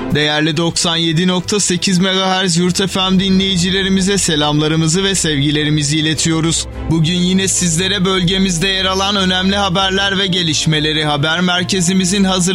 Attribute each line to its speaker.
Speaker 1: Değerli 97.8 MHz Yurt FM dinleyicilerimize selamlarımızı ve sevgilerimizi iletiyoruz. Bugün yine sizlere bölgemizde yer alan önemli haberler ve gelişmeleri haber merkezimizin hazırladığı